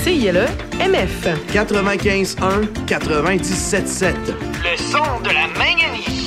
CILE MF. 95.1, 97.7. Le son de la Magnanie.